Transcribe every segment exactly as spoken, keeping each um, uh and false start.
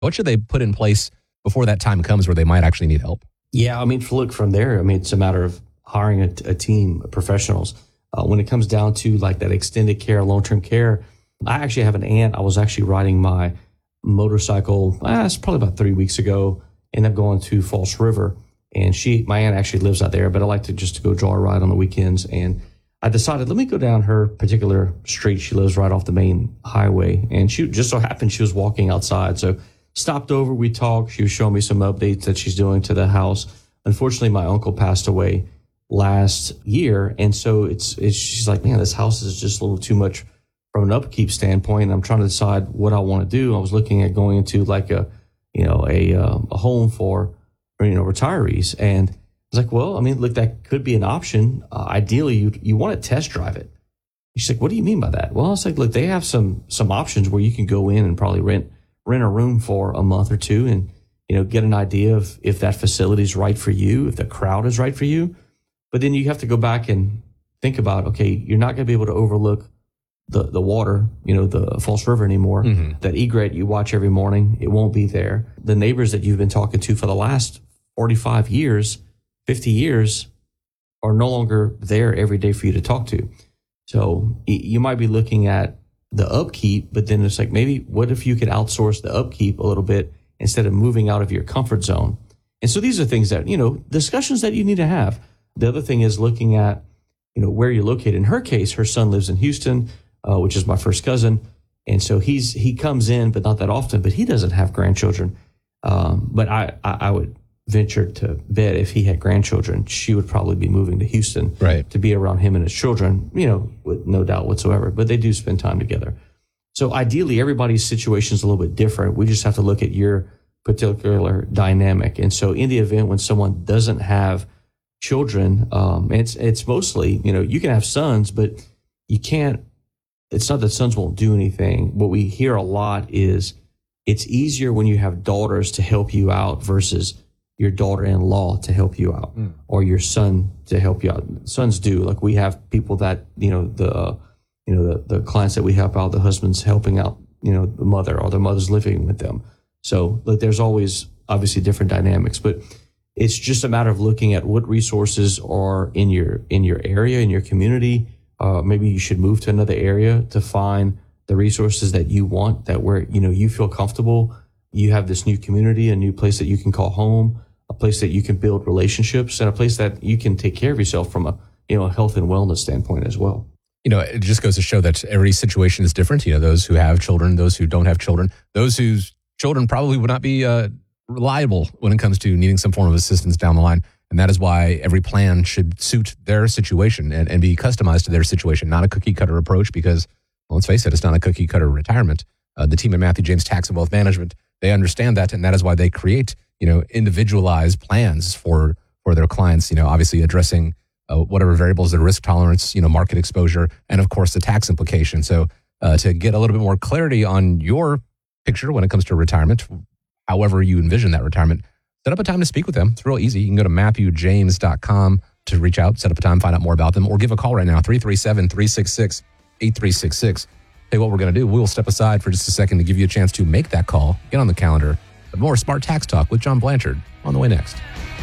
What should they put in place before that time comes where they might actually need help? Yeah, I mean, look, from there, I mean, it's a matter of hiring a, a team of professionals. Uh, when it comes down to like that extended care, long-term care, I actually have an aunt. I was actually riding my motorcycle, uh, it's probably about three weeks ago, and I'm going to Falls River. And she, my aunt actually lives out there, but I like to just to go draw a ride on the weekends. And I decided, let me go down her particular street. She lives right off the main highway. And she just so happened she was walking outside. So stopped over, we talked. She was showing me some updates that she's doing to the house. Unfortunately, my uncle passed away last year. And so it's, it's she's like, man, this house is just a little too much from an upkeep standpoint. And I'm trying to decide what I want to do. I was looking at going into like a, you know, a, uh, a home for, you know, retirees. And I was like, well, I mean, look, that could be an option. Uh, ideally, you you want to test drive it. She's like, what do you mean by that? Well, it's like, look, they have some some options where you can go in and probably rent rent a room for a month or two and, you know, get an idea of if that facility is right for you, if the crowd is right for you. But then you have to go back and think about, okay, you're not going to be able to overlook the the water, you know, the Falls River anymore. Mm-hmm. That egret you watch every morning, it won't be there. The neighbors that you've been talking to for the last forty-five years, fifty years are no longer there every day for you to talk to. So you might be looking at the upkeep, but then it's like, maybe what if you could outsource the upkeep a little bit instead of moving out of your comfort zone? And so these are things that, you know, discussions that you need to have. The other thing is looking at, you know, where you're located. In her case, her son lives in Houston, uh, which is my first cousin. And so he's, he comes in, but not that often, but he doesn't have grandchildren. Um, but I, I, I would venture to bet if he had grandchildren, she would probably be moving to Houston, right, to be around him and his children, you know, with no doubt whatsoever. But they do spend time together. So ideally, everybody's situation is a little bit different. We just have to look at your particular dynamic. And so in the event when someone doesn't have children, um, it's, it's mostly, you know, you can have sons, but you can't, it's not that sons won't do anything. What we hear a lot is it's easier when you have daughters to help you out versus your daughter-in-law to help you out, mm. or your son to help you out. Sons do. Like we have people that, you know, the, uh, you know, the, the clients that we help out, the husband's helping out, you know, the mother, or the mother's living with them. So like, there's always obviously different dynamics, but it's just a matter of looking at what resources are in your, in your area, in your community. Uh, maybe you should move to another area to find the resources that you want, that where, you know, you feel comfortable. You have this new community, a new place that you can call home, a place that you can build relationships, and a place that you can take care of yourself from a, you know, a health and wellness standpoint as well. You know, it just goes to show that every situation is different. You know, those who have children, those who don't have children, those whose children probably would not be uh, reliable when it comes to needing some form of assistance down the line. And that is why every plan should suit their situation and, and be customized to their situation, not a cookie cutter approach, because, well, let's face it, it's not a cookie cutter retirement. Uh, the team at Matthew James Tax and Wealth Management, they understand that, and that is why they create, you know, individualized plans for for their clients, you know, obviously addressing uh, whatever variables, their risk tolerance, you know, market exposure, and of course the tax implication. So uh, to get a little bit more clarity on your picture when it comes to retirement, however you envision that retirement, set up a time to speak with them. It's real easy. You can go to matthew james dot com to reach out, set up a time, find out more about them, or give a call right now, three three seven, three six six, eight three six six. Hey, what we're going to do, we'll step aside for just a second to give you a chance to make that call, get on the calendar. But more Smart Tax Talk with John Blanchard on the way next.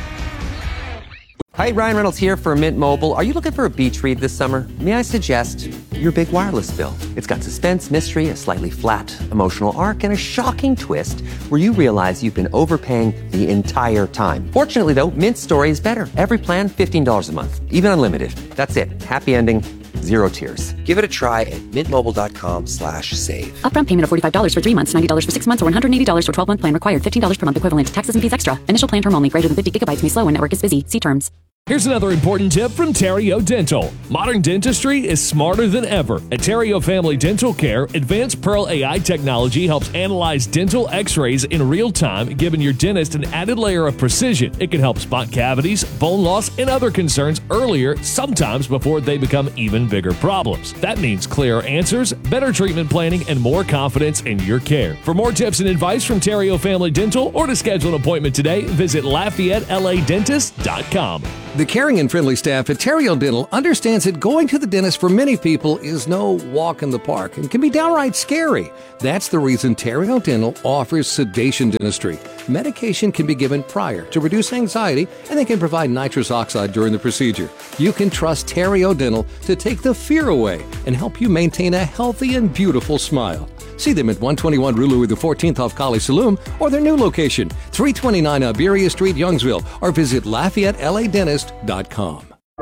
Hi, Ryan Reynolds here for Mint Mobile. Are you looking for a beach read this summer? May I suggest your big wireless bill? It's got suspense, mystery, a slightly flat emotional arc, and a shocking twist where you realize you've been overpaying the entire time. Fortunately, though, Mint's story is better. Every plan, fifteen dollars a month, even unlimited. That's it. Happy ending. Zero tears. Give it a try at mintmobile.com slash save. Upfront payment of forty-five dollars for three months, ninety dollars for six months, or one hundred eighty dollars for twelve-month plan required. fifteen dollars per month equivalent. Taxes and fees extra. Initial plan term only. Greater than fifty gigabytes may slow when network is busy. See terms. Here's another important tip from Terrio Dental. Modern dentistry is smarter than ever. At Terrio Family Dental Care, advanced Pearl A I technology helps analyze dental x-rays in real time, giving your dentist an added layer of precision. It can help spot cavities, bone loss, and other concerns earlier, sometimes before they become even bigger problems. That means clearer answers, better treatment planning, and more confidence in your care. For more tips and advice from Terrio Family Dental, or to schedule an appointment today, visit Lafayette L A Dentist dot com. The caring and friendly staff at Terrio Dental understands that going to the dentist for many people is no walk in the park and can be downright scary. That's the reason Terrio Dental offers sedation dentistry. Medication can be given prior to reduce anxiety, and they can provide nitrous oxide during the procedure. You can trust Terrio Dental to take the fear away and help you maintain a healthy and beautiful smile. See them at one twenty-one Rue Louis the fourteenth off College Saloon or their new location, three twenty-nine Iberia Street, Youngsville, or visit Lafayette L A Dentist dot com.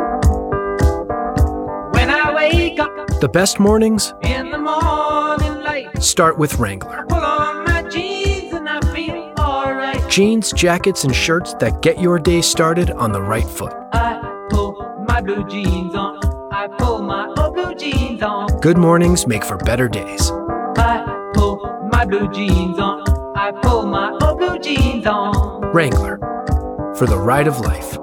When I wake up The best mornings in the morning light, start with Wrangler. pull on my jeans and I feel alright. Jeans, jackets, and shirts that get your day started on the right foot. I pull my blue jeans on. I pull my old blue jeans on. Good mornings make for better days. I pull my blue jeans on. I pull my old blue jeans on. Wrangler, for the ride of life.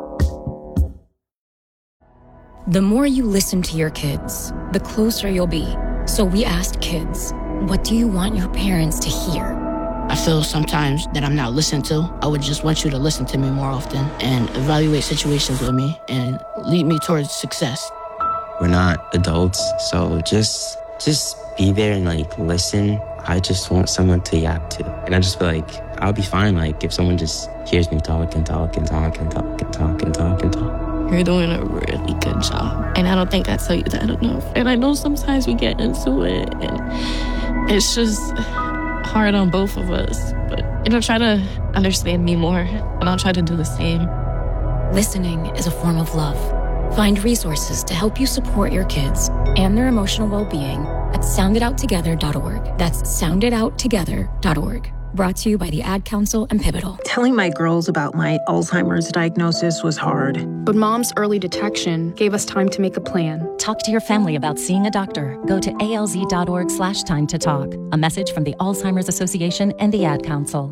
The more you listen to your kids, the closer you'll be. So we asked kids, what do you want your parents to hear? I feel sometimes that I'm not listened to. I would just want you to listen to me more often and evaluate situations with me and lead me towards success. We're not adults, so just just be there and like listen. I just want someone to yap to. And I just feel like I'll be fine like if someone just hears me talk and talk and talk and talk and talk and talk and talk. You're doing a really good job. And I don't think I tell you that enough. And I know sometimes we get into it and it's just hard on both of us. But, you know, try to understand me more and I'll try to do the same. Listening is a form of love. Find resources to help you support your kids and their emotional well-being at sound it out together dot org. That's sound it out together dot org. Brought to you by the Ad Council and Pivotal. Telling my girls about my Alzheimer's diagnosis was hard. But Mom's early detection gave us time to make a plan. Talk to your family about seeing a doctor. Go to A L Z dot org slash time to talk. A message from the Alzheimer's Association and the Ad Council.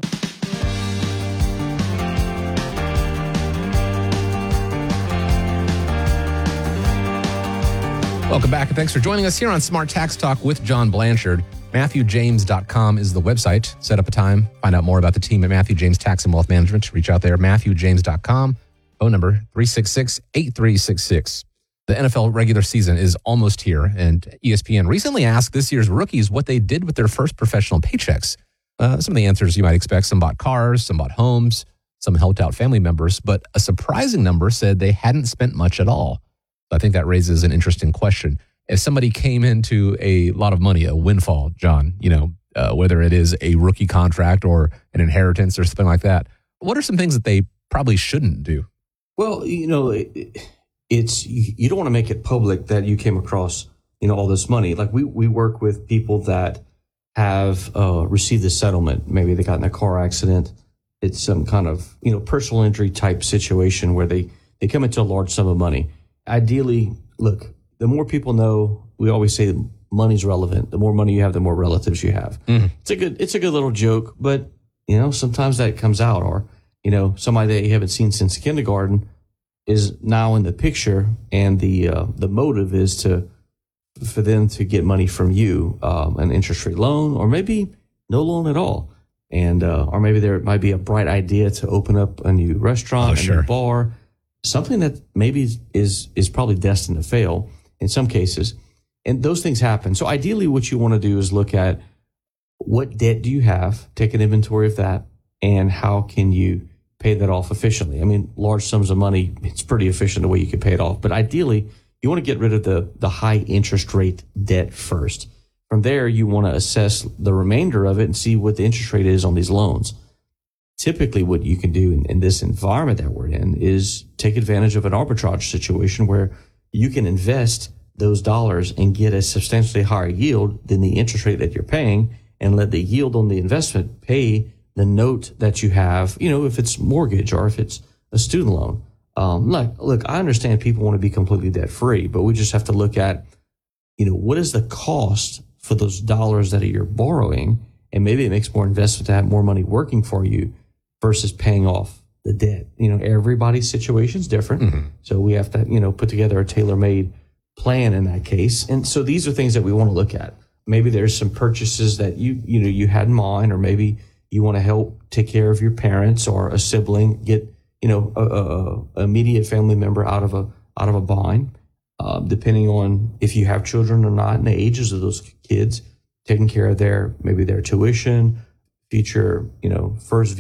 Welcome back, and thanks for joining us here on Smart Tax Talk with John Blanchard. Matthew James dot com is the website. Set up a time. Find out more about the team at Matthew James Tax and Wealth Management. Reach out there, Matthew James dot com. Phone number three six six, eight three six six. The N F L regular season is almost here, and E S P N recently asked this year's rookies what they did with their first professional paychecks. Uh, some of the answers you might expect. Some bought cars, some bought homes, some helped out family members, but a surprising number said they hadn't spent much at all. I think that raises an interesting question. If somebody came into a lot of money, a windfall, John, you know, uh, whether it is a rookie contract or an inheritance or something like that, what are some things that they probably shouldn't do? Well, you know, it, it's you don't want to make it public that you came across, you know, all this money. Like we we work with people that have uh, received a settlement. Maybe they got in a car accident. It's some kind of, you know, personal injury type situation where they, they come into a large sum of money. Ideally, look, the more people know, we always say that money's relevant. The more money you have, the more relatives you have. Mm. It's a good, it's a good little joke, but you know, sometimes that comes out, or you know, somebody that you haven't seen since kindergarten is now in the picture, and the uh, the motive is to for them to get money from you, um, an interest rate loan, or maybe no loan at all, and uh, or maybe there might be a bright idea to open up a new restaurant, oh, a sure. new bar. Something that maybe is is probably destined to fail in some cases. And those things happen. So ideally what you want to do is look at what debt do you have, take an inventory of that, and how can you pay that off efficiently. I mean, large sums of money, it's pretty efficient the way you can pay it off. But ideally, you want to get rid of the, the high interest rate debt first. From there, you want to assess the remainder of it and see what the interest rate is on these loans. Typically, what you can do in, in this environment that we're in is take advantage of an arbitrage situation where you can invest those dollars and get a substantially higher yield than the interest rate that you're paying, and let the yield on the investment pay the note that you have, you know, if it's mortgage or if it's a student loan. Um, look, look, I understand people want to be completely debt free, but we just have to look at, you know, what is the cost for those dollars that you're borrowing? And maybe it makes more investment to have more money working for you versus paying off the debt. You know, everybody's situation is different. Mm-hmm. So we have to, you know, put together a tailor-made plan in that case. And so these are things that we want to look at. Maybe there's some purchases that you, you know, you had in mind, or maybe you want to help take care of your parents or a sibling, get, you know, a, a, a immediate family member out of a out of a bind, uh, depending on if you have children or not and the ages of those kids, taking care of their maybe their tuition, future, you know, first